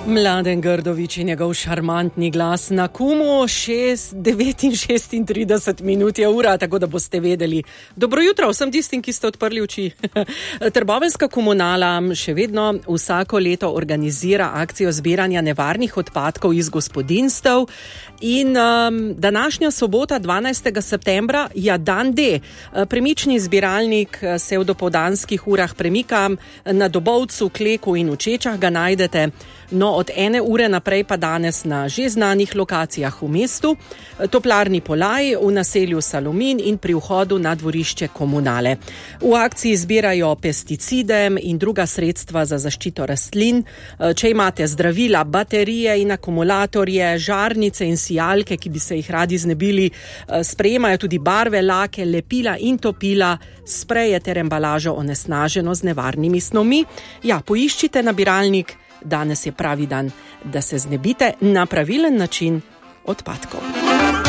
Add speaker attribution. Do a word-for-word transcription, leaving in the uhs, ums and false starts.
Speaker 1: Mladen Grdović in njegov šarmantni glas na Kumu. šest devet in šestintrideset minut je ura, tako da boste vedeli. Dobro jutro vsem tistim, ki ste odprli oči. Trboveljska komunala še vedno vsako leto organizira akcijo zbiranja nevarnih odpadkov iz gospodinjstev. In um, današnja sobota, dvanajstega septembra, je dan D. Premični zbiralnik se v dopoldanskih urah premika na Dobovcu, Kleku in v Čečah, ga najdete. No, od ene ure naprej pa danes na že znanih lokacijah v mestu, toplarni Polaj, v naselju Salomin in pri vhodu na dvorišče komunale. V akciji zbirajo pesticide in druga sredstva za zaščito rastlin. Če imate zdravila, baterije in akumulatorje, žarnice in sijalke, ki bi se jih radi znebili, sprejemajo tudi barve, lake, lepila in topila, spreje ter embalažo onesnaženo z nevarnimi snovmi. Ja, poiščite nabiralnik. Danes je pravi dan, da se znebite na pravilen način odpadkov.